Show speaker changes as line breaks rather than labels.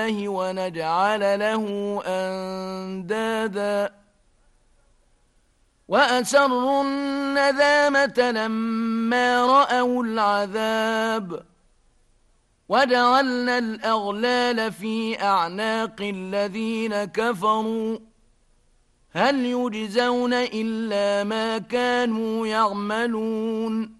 الله ونجعل له أندادا وأسروا الندامة لما رأوا العذاب وجعلنا الأغلال في أعناق الذين كفروا هل يجزون إلا ما كانوا يعملون